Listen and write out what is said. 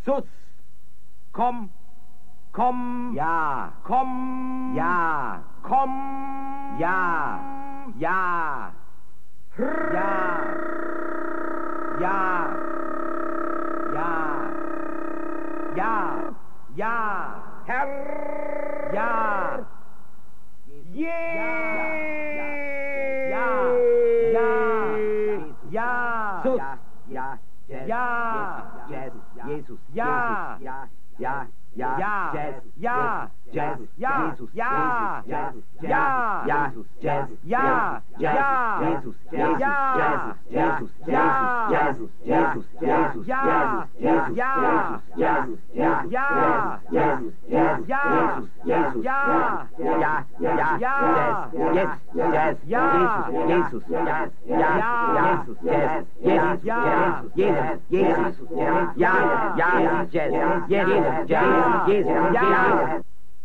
Sus. Komm. Ja. Komm. Ja. Komm. Ja. Ja. Ja. Ja. Ja. Ja. Ja. Herr. Ja. Je. Ja. Ja. Ja. Sus. Ja. Ja. Jesus. Ja. Ja. Ja. Ja. Ja. Jazz. Ja. Jazz. Ja. Jesus. Ja. Jesus. Ja. Jesus. Jazz. Ja. Ja. Jesus. Ja. Jesus. Ja. Jesus. Jesus. Jesus. Ja. Jesus. Ja. Jesus. Ja. Jesus. Jesus. Ja. Jesus. Ja. Ja. Ja. Ja. Yes. Jazz. Ja. Jesus. Jazz. Ja. Jesus. Jazz. Jesus. Ja. Jesus. Jesus. Ja. Ja. Jazz. Yes. Jesus. Jazz. Jesus. Ja. Ja.